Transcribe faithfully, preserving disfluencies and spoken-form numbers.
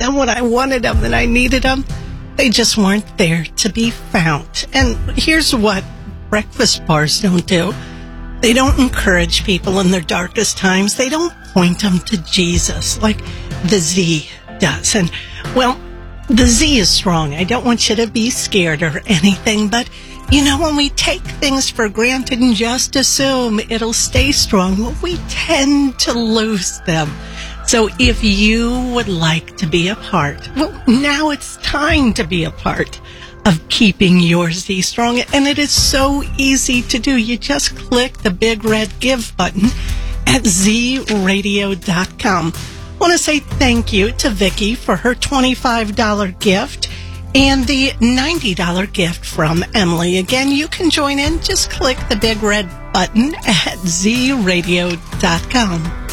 them when I wanted them and I needed them. They just weren't there to be found. And here's what breakfast bars don't do. They don't encourage people in their darkest times. They don't point them to Jesus like the Z does. And, well, the Z is strong. I don't want you to be scared or anything, but, you know, when we take things for granted and just assume it'll stay strong, well, we tend to lose them. So if you would like to be a part, well, now it's time to be a part of keeping your Z strong. And it is so easy to do. You just click the big red give button at z radio dot com. I want to say thank you to Vicki for her twenty-five dollars gift and the ninety dollars gift from Emily. Again, you can join in. Just click the big red button at z radio dot com.